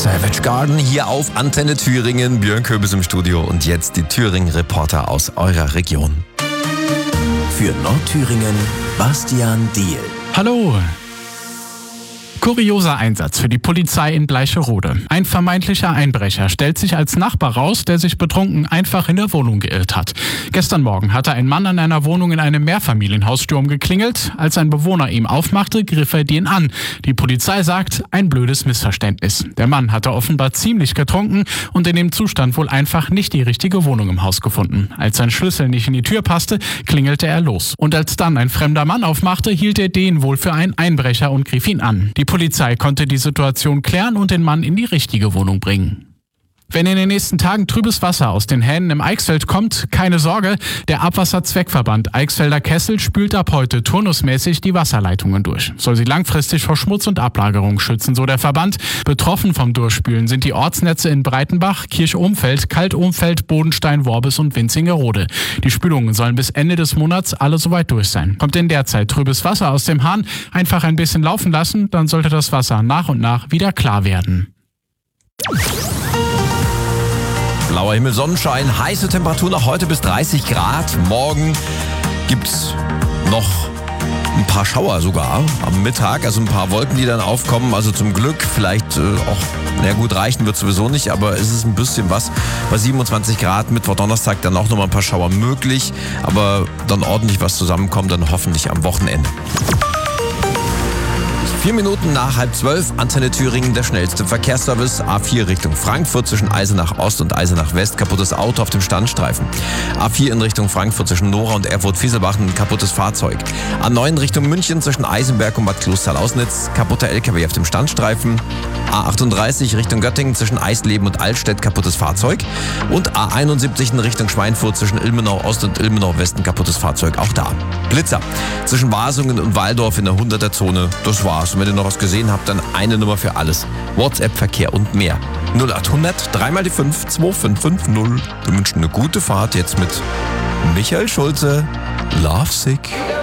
Savage Garden hier auf Antenne Thüringen. Björn Köbis im Studio und jetzt die Thüringen-Reporter aus eurer Region. Für Nordthüringen, Bastian Diehl. Hallo! Kurioser Einsatz für die Polizei in Bleicherode. Ein vermeintlicher Einbrecher stellt sich als Nachbar raus, der sich betrunken einfach in der Wohnung geirrt hat. Gestern Morgen hatte ein Mann an einer Wohnung in einem Mehrfamilienhaussturm geklingelt. Als ein Bewohner ihm aufmachte, griff er den an. Die Polizei sagt, ein blödes Missverständnis. Der Mann hatte offenbar ziemlich getrunken und in dem Zustand wohl einfach nicht die richtige Wohnung im Haus gefunden. Als sein Schlüssel nicht in die Tür passte, klingelte er los. Und als dann ein fremder Mann aufmachte, hielt er den wohl für einen Einbrecher und griff ihn an. Die Polizei konnte die Situation klären und den Mann in die richtige Wohnung bringen. Wenn in den nächsten Tagen trübes Wasser aus den Hähnen im Eichsfeld kommt, keine Sorge, der Abwasserzweckverband Eichsfelder Kessel spült ab heute turnusmäßig die Wasserleitungen durch. Soll sie langfristig vor Schmutz und Ablagerung schützen, so der Verband. Betroffen vom Durchspülen sind die Ortsnetze in Breitenbach, Kirch-Ohmfeld, Kalt-Ohmfeld, Bodenstein, Worbis und Winzingerode. Die Spülungen sollen bis Ende des Monats alle soweit durch sein. Kommt in der Zeit trübes Wasser aus dem Hahn, einfach ein bisschen laufen lassen, dann sollte das Wasser nach und nach wieder klar werden. Blauer Himmel, Sonnenschein, heiße Temperatur noch heute bis 30 Grad. Morgen gibt's noch ein paar Schauer sogar am Mittag, also ein paar Wolken, die dann aufkommen. Also zum Glück vielleicht auch, na gut, reichen wird sowieso nicht, aber es ist ein bisschen was. Bei 27 Grad, Mittwoch, Donnerstag dann auch noch mal ein paar Schauer möglich, aber dann ordentlich was zusammenkommt, dann hoffentlich am Wochenende. 4 Minuten nach 11:30, Antenne Thüringen, der schnellste Verkehrsservice. A4 Richtung Frankfurt zwischen Eisenach Ost und Eisenach West, kaputtes Auto auf dem Standstreifen. A4 in Richtung Frankfurt zwischen Nora und Erfurt-Fieselbach, ein kaputtes Fahrzeug. A9 Richtung München zwischen Eisenberg und Bad Klostal-Ausnitz, kaputter LKW auf dem Standstreifen. A38 Richtung Göttingen zwischen Eisleben und Altstedt, kaputtes Fahrzeug. Und A71 in Richtung Schweinfurt zwischen Ilmenau Ost und Ilmenau West, ein kaputtes Fahrzeug, auch da. Blitzer zwischen Wasungen und Waldorf in der 100er-Zone, das war's. Und wenn ihr noch was gesehen habt, dann eine Nummer für alles. WhatsApp, Verkehr und mehr. 0800 3 die 5 2550. Wir wünschen eine gute Fahrt jetzt mit Michael Schulze, Lovesick.